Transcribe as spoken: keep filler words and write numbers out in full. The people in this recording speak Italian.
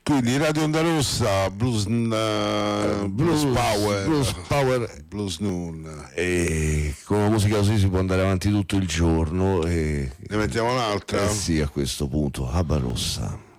Quindi Radio Onda Rossa, Blues, uh, blues, blues Power, Blues Power, Blues Noon. E con una musica così si può andare avanti tutto il giorno. E ne mettiamo un'altra? Eh sì, a questo punto, Abba Rossa.